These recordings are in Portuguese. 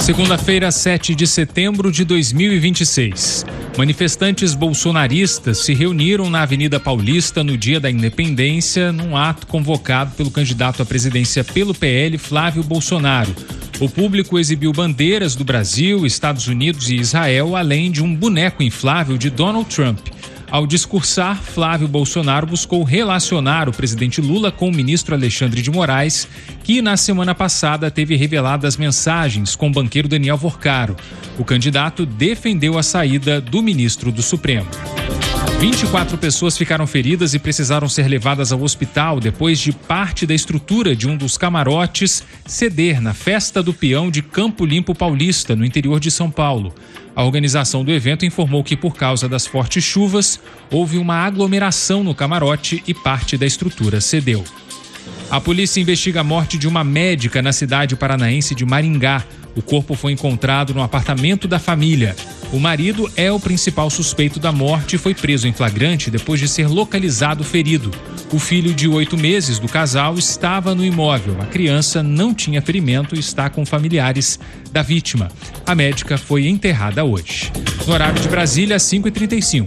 Segunda-feira, 7 de setembro de 2026. Manifestantes bolsonaristas se reuniram na Avenida Paulista no dia da Independência, num ato convocado pelo candidato à presidência pelo PL, Flávio Bolsonaro. O público exibiu bandeiras do Brasil, Estados Unidos e Israel, além de um boneco inflável de Donald Trump. Ao discursar, Flávio Bolsonaro buscou relacionar o presidente Lula com o ministro Alexandre de Moraes, que na semana passada teve reveladas mensagens com o banqueiro Daniel Vorcaro. O candidato defendeu a saída do ministro do Supremo. 24 pessoas ficaram feridas e precisaram ser levadas ao hospital depois de parte da estrutura de um dos camarotes ceder na Festa do Peão de Campo Limpo Paulista, no interior de São Paulo. A organização do evento informou que, por causa das fortes chuvas, houve uma aglomeração no camarote e parte da estrutura cedeu. A polícia investiga a morte de uma médica na cidade paranaense de Maringá. O corpo foi encontrado no apartamento da família. O marido é o principal suspeito da morte e foi preso em flagrante depois de ser localizado ferido. O filho de 8 meses do casal estava no imóvel. A criança não tinha ferimento e está com familiares da vítima. A médica foi enterrada hoje. No horário de Brasília, 5h35.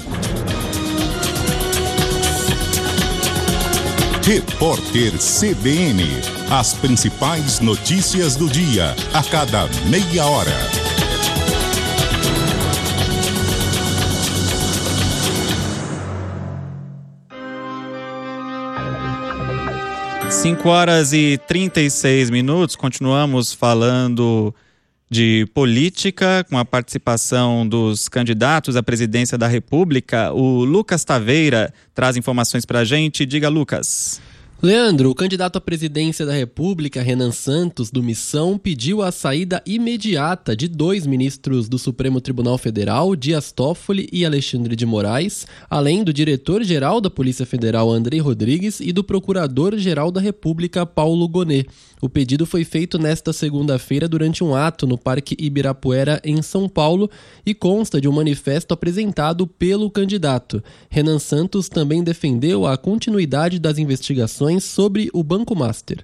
Repórter CBN. As principais notícias do dia, a cada meia hora. Cinco horas e 36 minutos. Continuamos falando de política com a participação dos candidatos à presidência da República. O Lucas Taveira traz informações para a gente. Diga, Lucas. Leandro, o candidato à presidência da República, Renan Santos, do Missão, pediu a saída imediata de 2 ministros do Supremo Tribunal Federal, Dias Toffoli e Alexandre de Moraes, além do diretor-geral da Polícia Federal, Andrei Rodrigues, e do procurador-geral da República, Paulo Gonet. O pedido foi feito nesta segunda-feira durante um ato no Parque Ibirapuera, em São Paulo, e consta de um manifesto apresentado pelo candidato. Renan Santos também defendeu a continuidade das investigações sobre o Banco Master.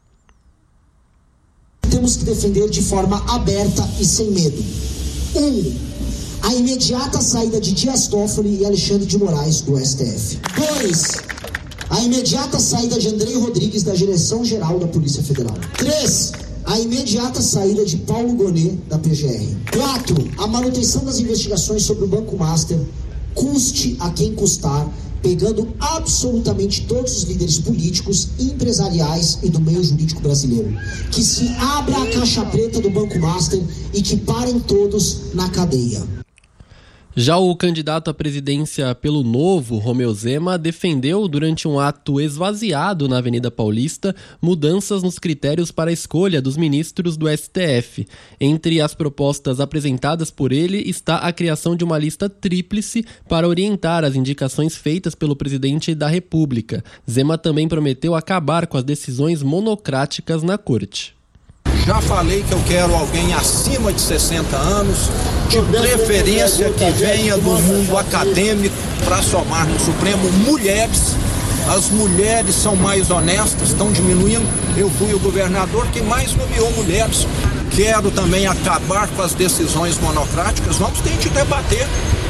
Temos que defender de forma aberta e sem medo. 1. A imediata saída de Dias Toffoli e Alexandre de Moraes do STF. 2. A imediata saída de Andrei Rodrigues da Direção-Geral da Polícia Federal. 3. A imediata saída de Paulo Gonet da PGR. 4. A manutenção das investigações sobre o Banco Master, custe a quem custar, pegando absolutamente todos os líderes políticos, empresariais e do meio jurídico brasileiro. Que se abra a caixa preta do Banco Master e que parem todos na cadeia. Já o candidato à presidência pelo Novo, Romeu Zema, defendeu durante um ato esvaziado na Avenida Paulista mudanças nos critérios para a escolha dos ministros do STF. Entre as propostas apresentadas por ele está a criação de uma lista tríplice para orientar as indicações feitas pelo presidente da República. Zema também prometeu acabar com as decisões monocráticas na corte. Já falei que eu quero alguém acima de 60 anos, de preferência que venha do mundo acadêmico, para somar no Supremo mulheres. As mulheres são mais honestas, estão diminuindo. Eu fui o governador que mais nomeou mulheres. Quero também acabar com as decisões monocráticas. Vamos ter que debater.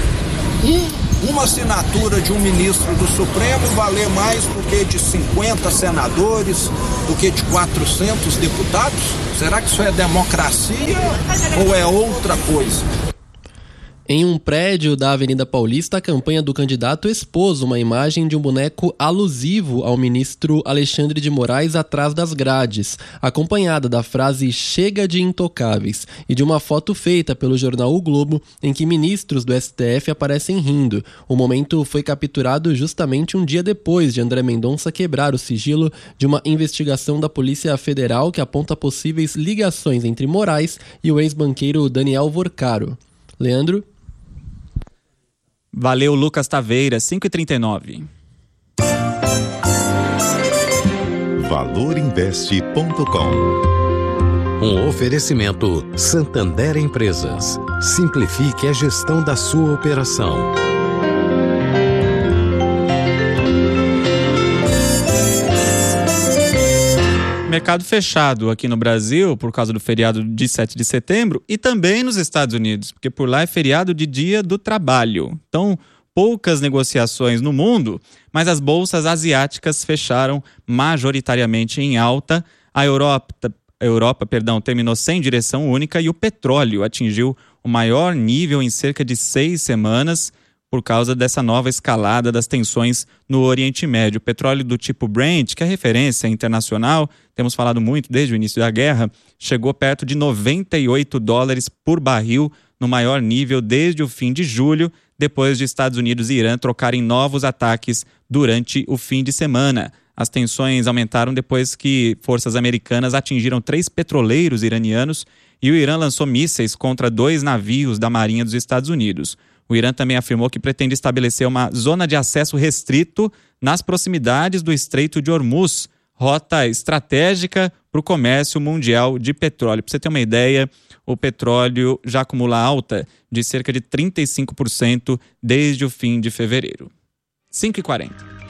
Uma assinatura de um ministro do Supremo valer mais do que de 50 senadores, do que de 400 deputados? Será que isso é democracia ou é outra coisa? Em um prédio da Avenida Paulista, a campanha do candidato expôs uma imagem de um boneco alusivo ao ministro Alexandre de Moraes atrás das grades, acompanhada da frase "Chega de intocáveis" e de uma foto feita pelo jornal O Globo, em que ministros do STF aparecem rindo. O momento foi capturado justamente um dia depois de André Mendonça quebrar o sigilo de uma investigação da Polícia Federal que aponta possíveis ligações entre Moraes e o ex-banqueiro Daniel Vorcaro. Leandro? Valeu, Lucas Taveira, 5h39. valorinvest.com. Um oferecimento Santander Empresas. Simplifique a gestão da sua operação. Mercado mercado fechado aqui no Brasil por causa do feriado de 7 de setembro e também nos Estados Unidos, porque por lá é feriado de Dia do Trabalho. Então, poucas negociações no mundo, mas as bolsas asiáticas fecharam majoritariamente em alta. A Europa, terminou sem direção única e o petróleo atingiu o maior nível em cerca de 6 semanas por causa dessa nova escalada das tensões no Oriente Médio. O petróleo do tipo Brent, que é referência internacional, temos falado muito desde o início da guerra, chegou perto de $98 por barril, no maior nível desde o fim de julho, depois de Estados Unidos e Irã trocarem novos ataques durante o fim de semana. As tensões aumentaram depois que forças americanas atingiram 3 petroleiros iranianos e o Irã lançou mísseis contra 2 navios da Marinha dos Estados Unidos. O Irã também afirmou que pretende estabelecer uma zona de acesso restrito nas proximidades do Estreito de Hormuz, rota estratégica para o comércio mundial de petróleo. Para você ter uma ideia, o petróleo já acumula alta de cerca de 35% desde o fim de fevereiro. 5h40.